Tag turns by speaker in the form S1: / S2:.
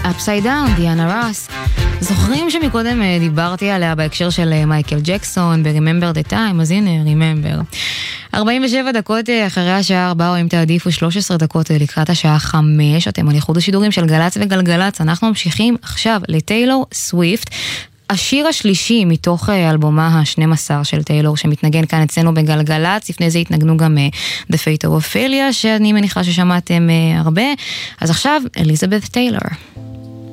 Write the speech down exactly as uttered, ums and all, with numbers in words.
S1: Upside Down, דיאנה רוס. זוכרים שמקודם דיברתי עליה בהקשר של מייקל ג'קסון ב-Remember the Time, אז הנה, Remember. ארבעים ושבע דקות אחרי השעה ארבע, או אם תעדיפו שלוש עשרה דקות לקראת השעה חמש, אתם על איחוד השידורים של גלץ וגלגלץ, אנחנו ממשיכים עכשיו לטיילור סוויפט, השיר השלישי מתוך אלבומה ה-שנים עשר של טיילור שמתנגן כאן אצלנו בגלגלץ, לפני זה התנגנו גם The Fate of Ophelia, שאני מניחה ששמעתם הרבה, אז עכשיו אליזבת טיילור.